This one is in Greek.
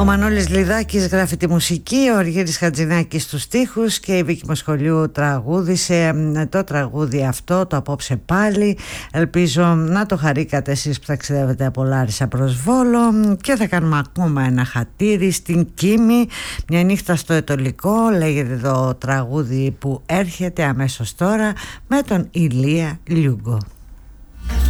Ο Μανώλης Λιδάκης γράφει τη μουσική, ο Αργύρης Χατζηνάκης στους στίχους και η Βίκη Μοσχολιού τραγούδισε το τραγούδι αυτό, το Απόψε Πάλι. Ελπίζω να το χαρήκατε εσείς που ταξιδεύετε από Λάρισα προς Βόλο, και θα κάνουμε ακόμα ένα χατήρι στην Κίμη. Μια νύχτα στο Ετωλικό λέγεται το τραγούδι που έρχεται αμέσως τώρα, με τον Ηλία Λιούγκο.